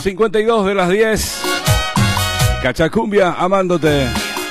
52 de las 10. Cachacumbia, amándote.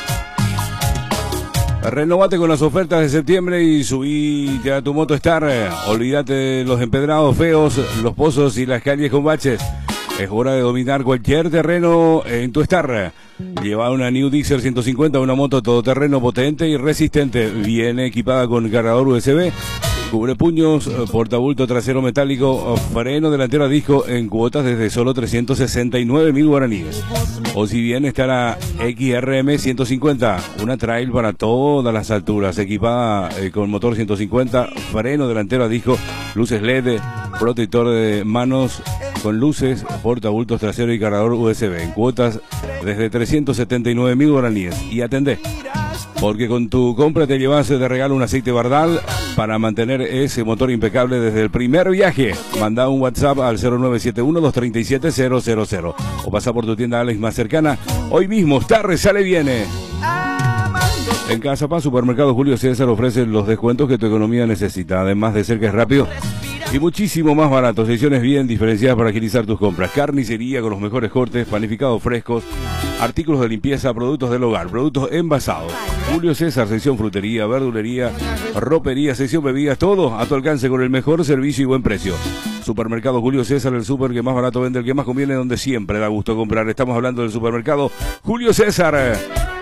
Renovate con las ofertas de septiembre y subite a tu Moto Star. Olvídate de los empedrados feos, los pozos y las calles con baches. Es hora de dominar cualquier terreno en tu Star. Lleva una New Dixer 150, una moto todoterreno potente y resistente. Viene equipada con cargador USB, cubre puños, portabulto trasero metálico, freno delantero a disco en cuotas desde solo 369.000 guaraníes. O si bien está la XRM 150, una trail para todas las alturas, equipada con motor 150, freno delantero a disco, luces LED, protector de manos con luces, portabultos trasero y cargador USB en cuotas desde 379.000 guaraníes. Y atendé, porque con tu compra te llevas de regalo un aceite Bardal para mantener ese motor impecable desde el primer viaje. Manda un WhatsApp al 0971-237-000 o pasa por tu tienda Alex más cercana. Hoy mismo, Star sale viene. En Casapá, Supermercado Julio César ofrece los descuentos que tu economía necesita, además de ser que es rápido y muchísimo más barato. Secciones bien diferenciadas para agilizar tus compras. Carnicería con los mejores cortes, panificados frescos, artículos de limpieza, productos del hogar, productos envasados. Julio César, sección frutería, verdulería, ropería, sección bebidas, todo a tu alcance con el mejor servicio y buen precio. Supermercado Julio César, el súper que más barato vende, el que más conviene, donde siempre da gusto comprar. Estamos hablando del Supermercado Julio César.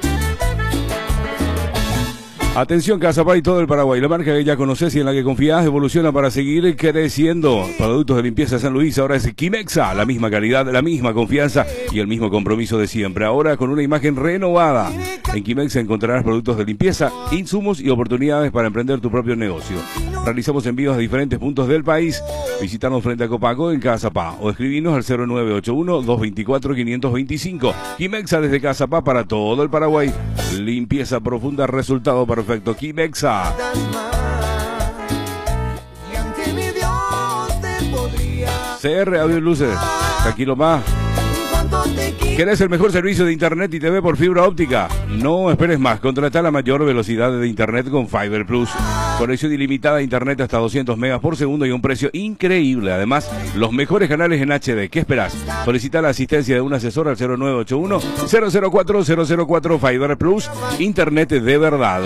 Atención, Casapá y todo el Paraguay, la marca que ya conoces y en la que confías evoluciona para seguir creciendo. Productos de limpieza de San Luis, ahora es Quimexa, la misma calidad, la misma confianza y el mismo compromiso de siempre. Ahora con una imagen renovada. En Quimexa encontrarás productos de limpieza, insumos y oportunidades para emprender tu propio negocio. Realizamos envíos a diferentes puntos del país. Visítanos frente a Copaco en Casapá o escribinos al 0981-224-525. Quimexa desde Casapá para todo el Paraguay. Limpieza profunda, resultado perfecto. Quimexa. CR Audio y Luces. Tranquilo más. ¿Querés el mejor servicio de internet y TV por fibra óptica? No esperes más. Contrata la mayor velocidad de internet con Fiber Plus. Conexión ilimitada a internet hasta 200 megas por segundo y un precio increíble. Además, los mejores canales en HD. ¿Qué esperás? Solicita la asistencia de un asesor al 0981-004-004 Fiber Plus. Internet de verdad.